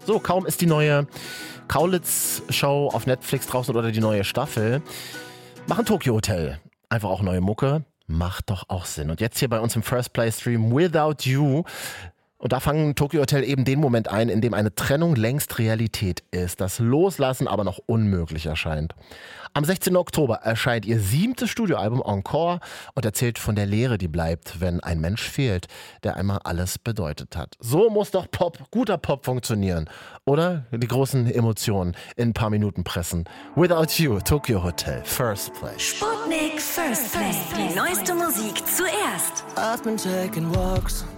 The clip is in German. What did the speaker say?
So, kaum ist die neue Kaulitz-Show auf Netflix draußen oder die neue Staffel, machen Tokyo Hotel einfach auch neue Mucke. Macht doch auch Sinn. Und jetzt hier bei uns im First Play Stream Without You. Und da fangen Tokyo Hotel eben den Moment ein, in dem eine Trennung längst Realität ist, das Loslassen aber noch unmöglich erscheint. Am 16. Oktober erscheint ihr 7. Studioalbum Encore und erzählt von der Leere, die bleibt, wenn ein Mensch fehlt, der einmal alles bedeutet hat. So muss doch guter Pop funktionieren. Oder die großen Emotionen in ein paar Minuten pressen. Without You, Tokyo Hotel, First Play. Sputnik First Play. Die neueste Musik zuerst. I've been taking walks